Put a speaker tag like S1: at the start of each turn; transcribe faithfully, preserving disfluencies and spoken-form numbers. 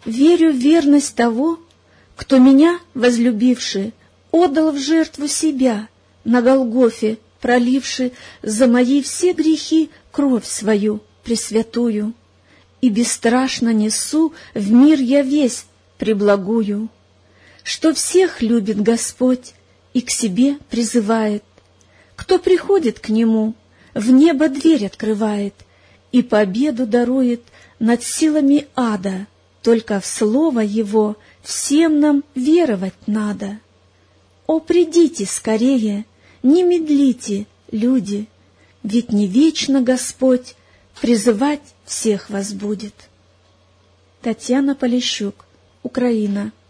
S1: Верю в верность того, кто меня, возлюбивший, отдал в жертву себя, на Голгофе проливши за мои все грехи кровь свою пресвятую, и бесстрашно несу в мир я весть преблагую, что всех любит Господь и к себе призывает. Кто приходит к Нему, в небо дверь открывает и победу дарует над силами ада. Только в Слово Его всем нам веровать надо. О, придите скорее, не медлите, люди, ведь не вечно Господь призывать всех вас будет. Татьяна Полищук, Украина.